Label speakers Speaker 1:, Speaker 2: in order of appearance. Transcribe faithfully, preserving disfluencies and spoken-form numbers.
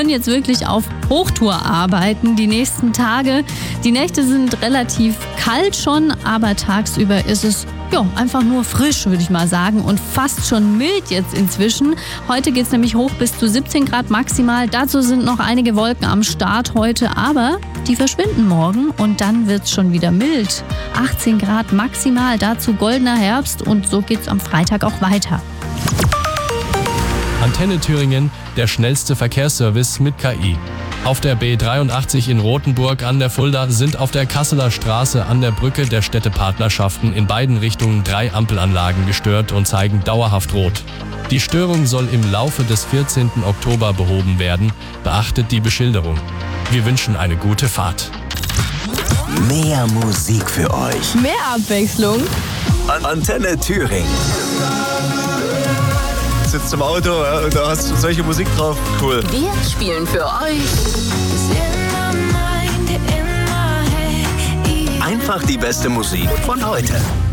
Speaker 1: können jetzt wirklich auf Hochtour arbeiten die nächsten Tage. Die Nächte sind relativ kalt schon, aber tagsüber ist es ja, einfach nur frisch, würde ich mal sagen, und fast schon mild jetzt inzwischen. Heute geht es nämlich hoch bis zu siebzehn Grad maximal. Dazu sind noch einige Wolken am Start heute, aber die verschwinden morgen und dann wird es schon wieder mild. achtzehn Grad maximal, dazu goldener Herbst und so geht es am Freitag auch weiter.
Speaker 2: Antenne Thüringen, der schnellste Verkehrsservice mit K I. Auf der B dreiundachtzig in Rothenburg an der Fulda sind auf der Kasseler Straße an der Brücke der Städtepartnerschaften in beiden Richtungen drei Ampelanlagen gestört und zeigen dauerhaft rot. Die Störung soll im Laufe des vierzehnten Oktober behoben werden. Beachtet die Beschilderung. Wir wünschen eine gute Fahrt.
Speaker 3: Mehr Musik für euch.
Speaker 4: Mehr Abwechslung.
Speaker 3: Antenne Thüringen.
Speaker 5: Sitzt im Auto, ja, und da hast du solche Musik drauf. Cool.
Speaker 4: Wir spielen für euch
Speaker 3: Einfach die beste Musik von heute.